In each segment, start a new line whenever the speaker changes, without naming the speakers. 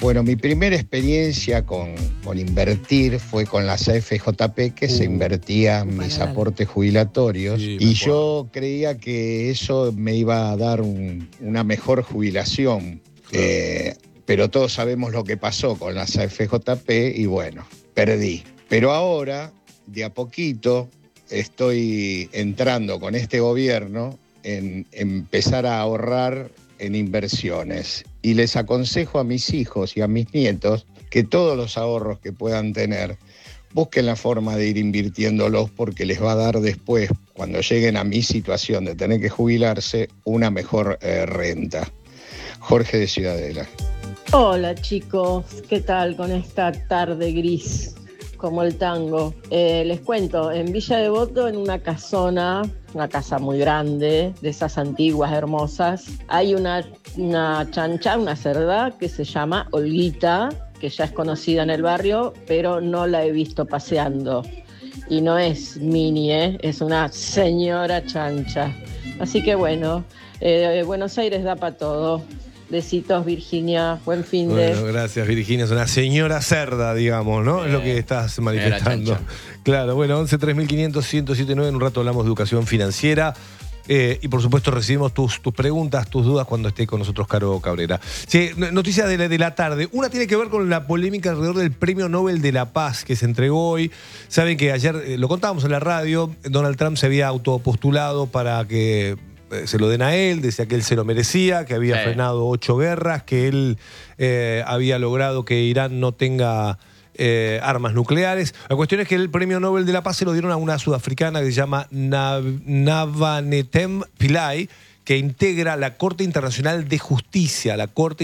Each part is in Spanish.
Bueno, mi primera experiencia con invertir fue con las AFJP, que se invertían mis aportes jubilatorios,
Sí,
y yo creía que eso me iba a dar una mejor jubilación.
Claro.
Pero todos sabemos lo que pasó con las AFJP y bueno, perdí. Pero ahora, de a poquito, estoy entrando con este gobierno en empezar a ahorrar en inversiones. Y les aconsejo a mis hijos y a mis nietos que todos los ahorros que puedan tener, busquen la forma de ir invirtiéndolos, porque les va a dar después, cuando lleguen a mi situación de tener que jubilarse, una mejor renta. Jorge de Ciudadela.
Hola chicos, ¿qué tal con esta tarde gris como el tango? Les cuento, en Villa Devoto, en una casona, una casa muy grande, de esas antiguas, hermosas, hay una chancha, una cerda que se llama Olguita, que ya es conocida en el barrio, pero no la he visto paseando. Y no es mini, es una señora chancha. Así que bueno, Buenos Aires da para todo. Besitos, Virginia. Buen fin de...
Bueno, gracias, Virginia. Es una señora cerda, digamos, ¿no? Es lo que estás manifestando. Claro, bueno, 11 3500 1079. En un rato hablamos de educación financiera. Y por supuesto recibimos tus preguntas, tus dudas cuando esté con nosotros Caro Cabrera. Sí, noticias de la tarde. Una tiene que ver con la polémica alrededor del Premio Nobel de la Paz que se entregó hoy. Saben que ayer, lo contábamos en la radio, Donald Trump se había autopostulado para que se lo den a él, decía que él se lo merecía, que había frenado 8 guerras, que él había logrado que Irán no tenga armas nucleares. La cuestión es que el Premio Nobel de la Paz se lo dieron a una sudafricana que se llama Navanetem Pillay, que integra la Corte Internacional de Justicia,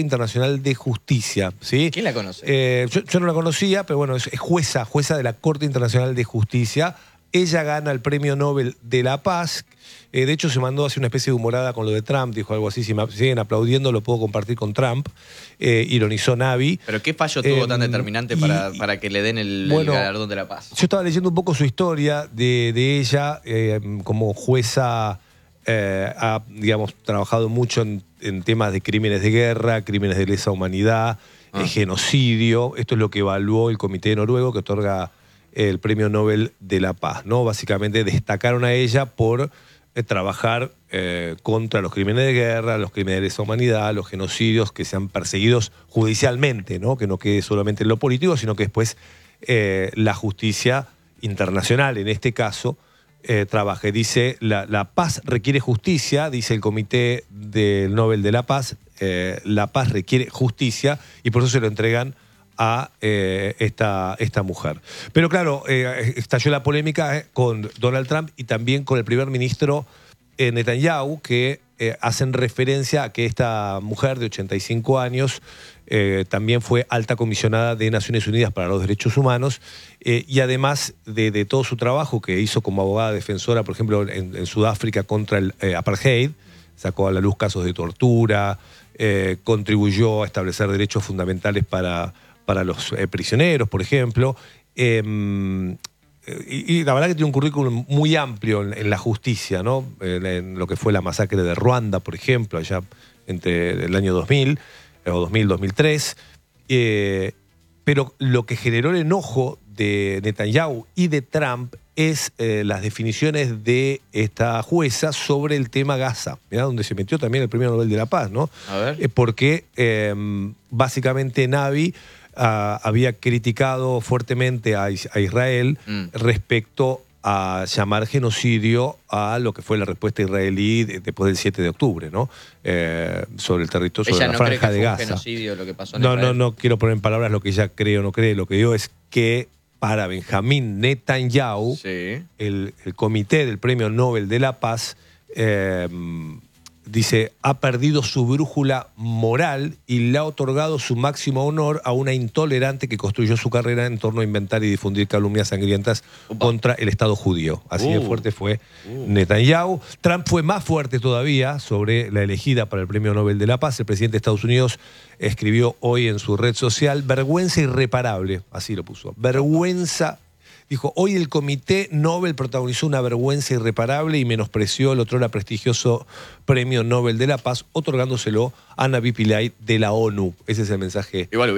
¿sí?
¿Quién la conoce?
Yo no la conocía, pero bueno, es jueza de la Corte Internacional de Justicia. Ella gana el Premio Nobel de la Paz. De hecho, se mandó así una especie de humorada con lo de Trump, dijo algo así: si me siguen aplaudiendo, lo puedo compartir con Trump. Ironizó Navi.
¿Pero qué fallo tuvo tan determinante para que le den el galardón de la paz?
Yo estaba leyendo un poco su historia de ella como jueza. Ha, digamos, trabajado mucho en temas de crímenes de guerra, crímenes de lesa humanidad, genocidio. Esto es lo que evaluó el Comité Noruego que otorga el Premio Nobel de la Paz, ¿no? Básicamente destacaron a ella por trabajar contra los crímenes de guerra, los crímenes de lesa humanidad, los genocidios que sean perseguidos judicialmente, ¿no? Que no quede solamente en lo político, sino que después la justicia internacional, en este caso, trabaje. Dice, la paz requiere justicia, dice el Comité del Nobel de la Paz, la paz requiere justicia, y por eso se lo entregan a esta mujer. Pero claro, estalló la polémica con Donald Trump y también con el primer ministro Netanyahu, que hacen referencia a que esta mujer de 85 años también fue alta comisionada de Naciones Unidas para los Derechos Humanos, y además de todo su trabajo que hizo como abogada defensora, por ejemplo, en Sudáfrica contra el apartheid, sacó a la luz casos de tortura, contribuyó a establecer derechos fundamentales para los prisioneros, por ejemplo. Y la verdad que tiene un currículum muy amplio en la justicia, ¿no? En lo que fue la masacre de Ruanda, por ejemplo, allá entre el año 2000 o 2003. Pero lo que generó el enojo de Netanyahu y de Trump es las definiciones de esta jueza sobre el tema Gaza. Mirá, donde se metió también el Premio Nobel de la Paz, ¿no?
A ver.
Porque básicamente Navi había criticado fuertemente a Israel respecto a llamar genocidio a lo que fue la respuesta israelí después del 7 de octubre, ¿no? Sobre el territorio, sobre la franja de Gaza.
¿Ella no cree que fue un genocidio lo que pasó en Israel?
No quiero poner en palabras lo que ella cree o no cree. Lo que digo es que para Benjamín Netanyahu, el Comité del Premio Nobel de la Paz dice, ha perdido su brújula moral y le ha otorgado su máximo honor a una intolerante que construyó su carrera en torno a inventar y difundir calumnias sangrientas contra el Estado judío. Así de fuerte fue Netanyahu. Trump fue más fuerte todavía sobre la elegida para el Premio Nobel de la Paz. El presidente de Estados Unidos escribió hoy en su red social, vergüenza irreparable, así lo puso, vergüenza. Dijo, hoy el Comité Nobel protagonizó una vergüenza irreparable y menospreció el otrora prestigioso Premio Nobel de la Paz, otorgándoselo a Navi Pillay de la ONU. Ese es el mensaje.
Igual